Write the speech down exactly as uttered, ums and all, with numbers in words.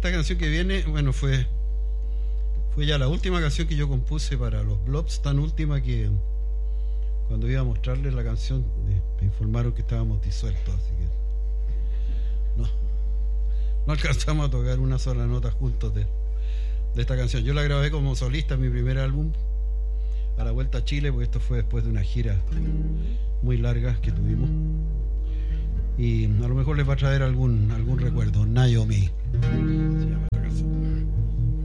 esta canción que viene, bueno, fue fue ya la última canción que yo compuse para los Blobs, tan última que cuando iba a mostrarles la canción me informaron que estábamos disueltos, así que no, no alcanzamos a tocar una sola nota juntos de, de esta canción. Yo la grabé como solista en mi primer álbum, a la vuelta a Chile, porque esto fue después de una gira muy larga que tuvimos. Y a lo mejor les va a traer algún, algún recuerdo. Naomi se llama.